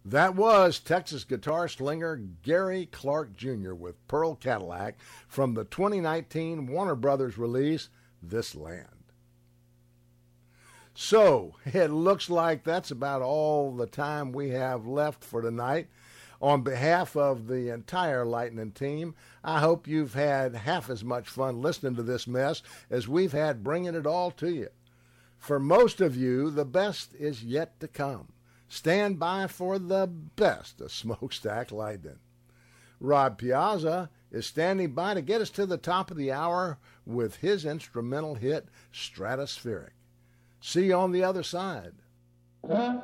That was Texas guitar slinger Gary Clark Jr. with Pearl Cadillac from the 2019 Warner Brothers release, This Land. So, it looks like that's about all the time we have left for tonight. On behalf of the entire Lightning team, I hope you've had half as much fun listening to this mess as we've had bringing it all to you. For most of you, the best is yet to come. Stand by for the best of Smokestack Lightning. Rod Piazza is standing by to get us to the top of the hour with his instrumental hit, Stratospheric. See you on the other side.